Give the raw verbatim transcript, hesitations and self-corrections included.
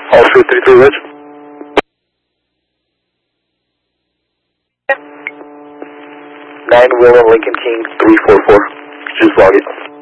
Officer three three Reg. nine Willow Lincoln King three four four. Just log it.